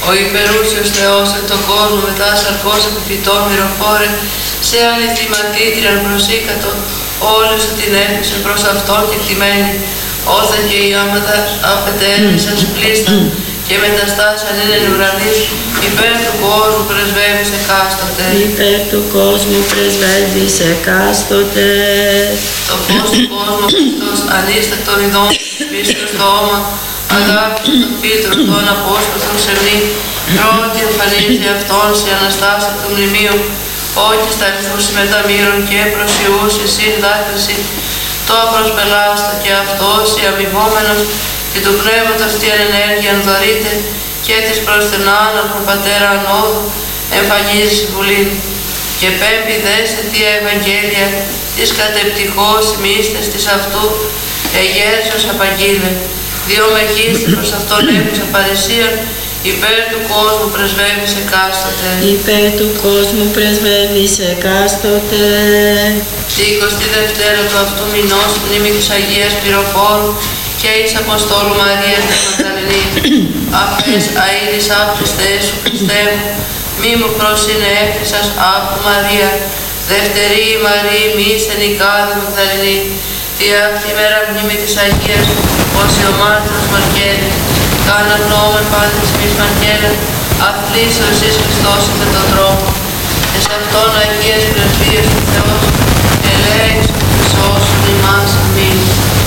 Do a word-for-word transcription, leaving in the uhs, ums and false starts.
Ο υπερούσιος Θεός εν τον κόσμο μετά σαρκός επιφυτών μυροφόρε, σε αληθιματήτριαν προσήκατο, όλους την έφυσε προς Αυτόν και κτημένη, όταν και οι άματα απετέλεσας πλήσταν και μεταστάσαν είναι εν ουρανείς, υπέρ του κόσμου πρεσβεύεις εκάστοτε. Υπέρ του κόσμου πρεσβεύεις εκάστοτε. Το φως του κόσμου Χριστός ανίστατον ειδών, πίστος το όμα, αγάπη των Πίτρων των Απόστολων σεμνή, πρώτη εμφανίζει Αυτόν σε αναστάσα του μνημείου, όχι στα αριθμούς μεταμύρων και προσιούς εσύν δάκρυση, το απροσπελάστο και αυτός οι αμοιβόμενος και του πνεύματος τι ενέργεια δωρείται και της προσθενάν από τον Πατέρα ανόδου εμφανίζει συμβουλήν. Και πέμπει δε σε τι Ευαγγέλια της κατεπτυχώς μίστες της αυτού εγέρσος απαγγείλε, διό μεγίστη προς αυτόν έχουσα παρησίαν, υπέρ του κόσμου πρεσβεύεις εκάστοτε. Υπέρ του κόσμου πρεσβεύεις εκάστοτε. Τη εικοστή Δευτέρα του αυτού μηνός μνήμη της Αγίας Πυροφόρου και εις Αποστόλου Μαρίας της Μαγδαληνή. Αφές αΐρης άπτης Θεέσου Χριστέ μου, μη μου προσύνε έφυσας άπτου Μαρία, δευτερή Μαρή μη σενικάδη Μαγδαληνή. Τι αυτή μέρα μνήμη της Αγίας, ως ο μάρτυρος Μαρκέλης, κάνα γνώμεν πάντα της μης Μαρκέλα, αθλής ο εσείς Χριστός με τον δρόμο. Εσ' αυτόν Αγίας Πρεσβείας του Θεός, ελέης και σώσον ημάς. Αμήν.